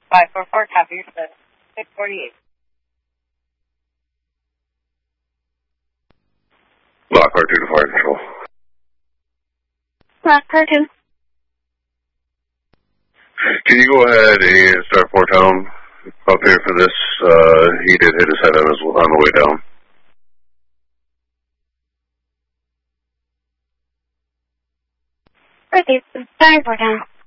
544, copy your set. 648. Lockhart 2 to fire control. Lockhart 2. Can you go ahead and start Fort Town up here for this? He did hit his head on the way down. Sorry, Fort Town.